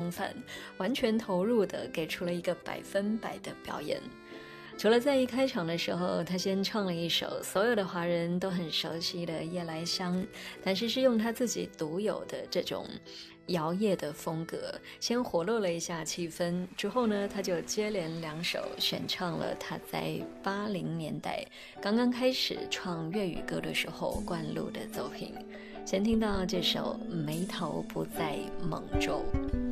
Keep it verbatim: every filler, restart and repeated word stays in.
相反，完全投入的给出了一个百分百的表演。除了在一开场的时候，他先唱了一首所有的华人都很熟悉的《夜来香》，但是是用他自己独有的这种摇曳的风格，先活络了一下气氛。之后呢，他就接连两首选唱了他在八零年代刚刚开始唱粤语歌的时候灌录的作品。先听到这首《眉头不再蒙皱》。